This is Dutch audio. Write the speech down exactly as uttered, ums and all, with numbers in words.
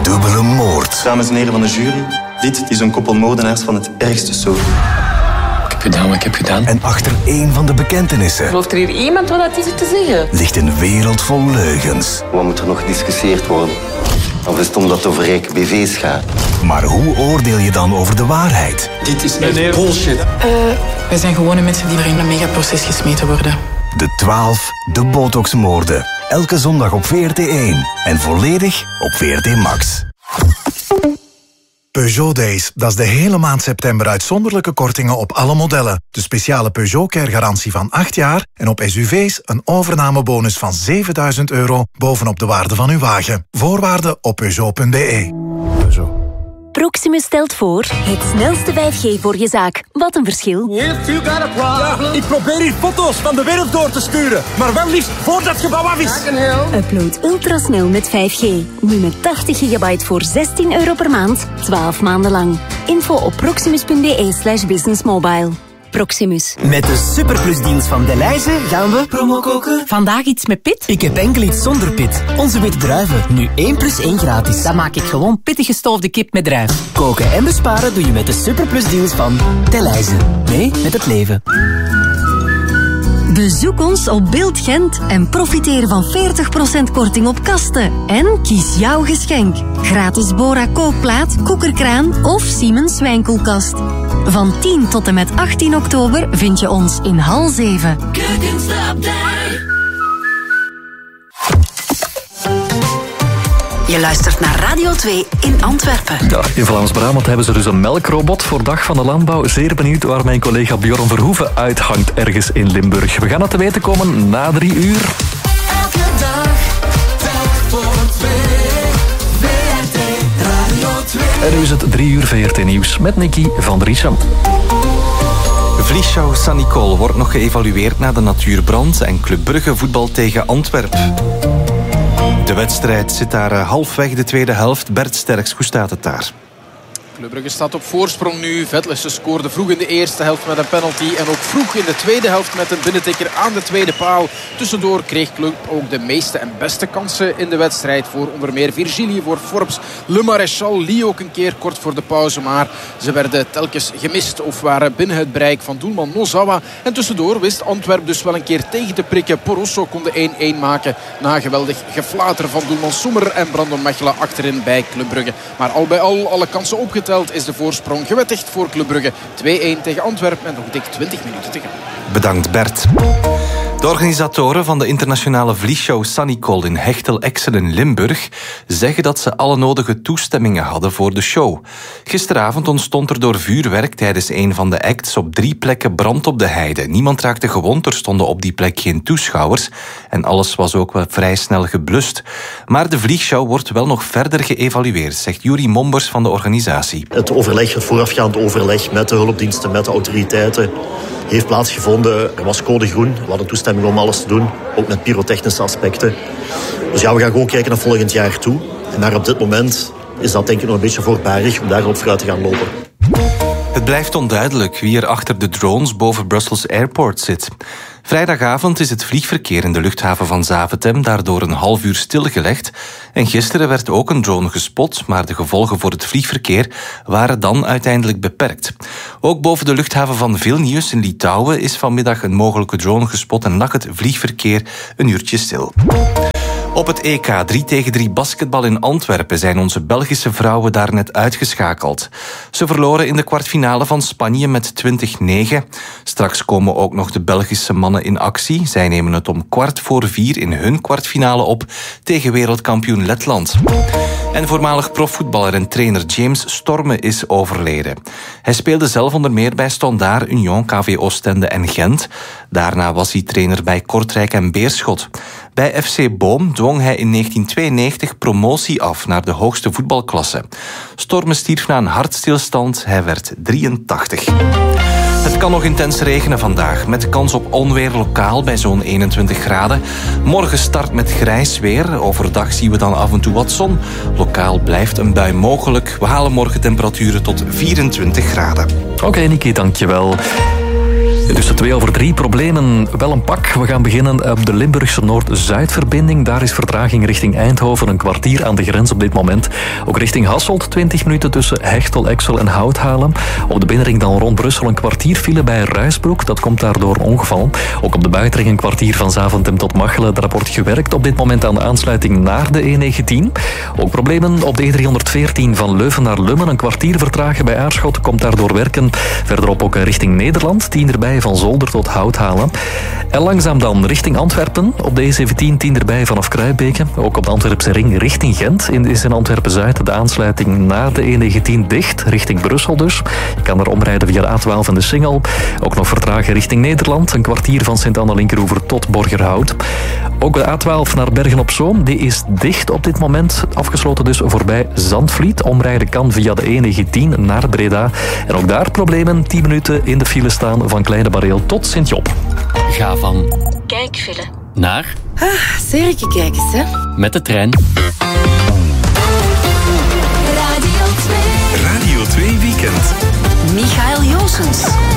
dubbele moord. Dames en heren van de jury, dit is een koppel moordenaars van het ergste soort. Ik heb gedaan wat ik heb gedaan. En achter één van de bekentenissen... Gelooft er hier iemand wat dat is te zeggen? ...ligt een wereld vol leugens. Wat moet er nog gediscussieerd worden? Of is het omdat het over rijke B V's gaat? Maar hoe oordeel je dan over de waarheid? Dit is echt bullshit. Uh, wij zijn gewone mensen die er in een megaproces gesmeten worden. De twaalf, de botoxmoorden. Elke zondag op V R T één. En volledig op V R T Max. Peugeot Days, dat is de hele maand september uitzonderlijke kortingen op alle modellen. De speciale Peugeot Care garantie van acht jaar en op S U V's een overnamebonus van zevenduizend euro bovenop de waarde van uw wagen. Voorwaarden op peugeot punt b e. Peugeot. Proximus stelt voor het snelste vijf G voor je zaak. Wat een verschil. Ja, ik probeer hier foto's van de wereld door te sturen, maar wel liefst voordat het gebouw af is. Upload ultrasnel met vijf G. Nu met tachtig gigabyte voor zestien euro per maand, twaalf maanden lang. Info op proximus punt b e slash businessmobile. Proximus. Met de superplusdeals van Delhaize gaan we promo koken. Vandaag iets met pit? Ik heb enkel iets zonder pit. Onze witte druiven, nu één plus één gratis. Dan maak ik gewoon pittig gestoofde kip met druif. Koken en besparen doe je met de superplusdeals van Delhaize. Nee, met het leven. Bezoek ons op Beeld Gent en profiteer van veertig procent korting op kasten. En kies jouw geschenk. Gratis Bora kookplaat, koekerkraan of Siemens wijnkoelkast. Van tien tot en met achttien oktober vind je ons in hal zeven. Je luistert naar Radio twee in Antwerpen. Ja, in Vlaams-Brabant hebben ze dus een melkrobot voor Dag van de Landbouw. Zeer benieuwd waar mijn collega Bjorn Verhoeven uithangt ergens in Limburg. We gaan het te weten komen na drie uur. Elke dag, telk voor twee. V R T Radio twee. En nu is het drie uur V R T Nieuws met Nicky van der Riesen. Vliesschouw Saint-Nicole wordt nog geëvalueerd na de natuurbrand en Club Brugge voetbal tegen Antwerpen. De wedstrijd zit daar halfweg de tweede helft. Bert Sterks, hoe staat het daar? Club Brugge staat op voorsprong nu. Vetlessen scoorde vroeg in de eerste helft met een penalty. En ook vroeg in de tweede helft met een binnentikker aan de tweede paal. Tussendoor kreeg Club ook de meeste en beste kansen in de wedstrijd. Voor onder meer Virgilie, voor Forbes, Le Maréchal. Lee ook een keer kort voor de pauze. Maar ze werden telkens gemist of waren binnen het bereik van doelman Nozawa. En tussendoor wist Antwerp dus wel een keer tegen te prikken. Porosso kon de één-één maken na een geweldig geflater van doelman Sommer en Brandon Mechelen achterin bij Club Brugge. Maar al bij al alle kansen opgeteld is de voorsprong gewettigd voor Club Brugge. twee-één tegen Antwerpen met nog dik twintig minuten te gaan. Bedankt Bert. De organisatoren van de internationale vliesshow Saint-Nicole in Hechtel-Exel in Limburg zeggen dat ze alle nodige toestemmingen hadden voor de show. Gisteravond ontstond er door vuurwerk tijdens een van de acts op drie plekken brand op de heide. Niemand raakte gewond, er stonden op die plek geen toeschouwers en alles was ook wel vrij snel geblust. Maar de vliegshow wordt wel nog verder geëvalueerd, zegt Yuri Mombers van de organisatie. Het overleg, het voorafgaand overleg met de hulpdiensten, met de autoriteiten heeft plaatsgevonden. Er was code groen, we hadden toestemming om alles te doen, ook met pyrotechnische aspecten. Dus ja, we gaan gewoon kijken naar volgend jaar toe. Maar op dit moment is dat denk ik nog een beetje voorbarig om daarop vooruit te gaan lopen. Het blijft onduidelijk wie er achter de drones boven Brussels Airport zit. Vrijdagavond is het vliegverkeer in de luchthaven van Zaventem daardoor een half uur stilgelegd. En gisteren werd ook een drone gespot, maar de gevolgen voor het vliegverkeer waren dan uiteindelijk beperkt. Ook boven de luchthaven van Vilnius in Litouwen is vanmiddag een mogelijke drone gespot en lag het vliegverkeer een uurtje stil. Op het E K drie tegen drie basketbal in Antwerpen zijn onze Belgische vrouwen daar net uitgeschakeld. Ze verloren in de kwartfinale van Spanje met twintig negen. Straks komen ook nog de Belgische mannen in actie. Zij nemen het om kwart voor vier in hun kwartfinale op tegen wereldkampioen Letland. En voormalig profvoetballer en trainer James Storme is overleden. Hij speelde zelf onder meer bij Standaard, Union, K V Oostende en Gent. Daarna was hij trainer bij Kortrijk en Beerschot. Bij F C Boom dwong hij in negentien tweeënnegentig promotie af naar de hoogste voetbalklasse. Storme stierf na een hartstilstand, hij werd drieëntachtig. Het kan nog intens regenen vandaag, met kans op onweer lokaal bij zo'n eenentwintig graden. Morgen start met grijs weer. Overdag zien we dan af en toe wat zon. Lokaal blijft een bui mogelijk. We halen morgen temperaturen tot vierentwintig graden. Oké, okay, Niki, dankjewel. Tussen twee over drie problemen wel een pak. We gaan beginnen op de Limburgse Noord-Zuid-verbinding. Daar is vertraging richting Eindhoven een kwartier aan de grens op dit moment. Ook richting Hasselt twintig minuten tussen Hechtel, Exel en Houthalen. Op de binnenring dan rond Brussel een kwartier file bij Ruisbroek. Dat komt daardoor ongeval. Ook op de buitenring een kwartier van Zaventem tot Machelen. Daar wordt gewerkt op dit moment aan de aansluiting naar de E negentien. Ook problemen op de E driehonderdveertien van Leuven naar Lummen. Een kwartier vertragen bij Aarschot. Komt daardoor werken. Verderop ook richting Nederland. tien erbij van Zolder tot Houthalen. En langzaam dan richting Antwerpen. Op de E zeventien tien erbij vanaf Kruibeke. Ook op de Antwerpse ring richting Gent. Is in Antwerpen-Zuid de aansluiting naar de E negentien dicht. Richting Brussel dus. Je kan er omrijden via de A twaalf en de Singel. Ook nog vertragen richting Nederland. Een kwartier van Sint-Anne-Linkeroever tot Borgerhout. Ook de A twaalf naar Bergen-op-Zoom. Die is dicht op dit moment. Afgesloten dus voorbij Zandvliet. Omrijden kan via de E negentien naar Breda. En ook daar problemen. tien minuten in de file staan van Kleine Bareel tot Sint-Job. Ga van kijkfile naar ah, serietje kijken, hè? Met de trein. Radio twee. Radio twee Weekend. Michael Joosens.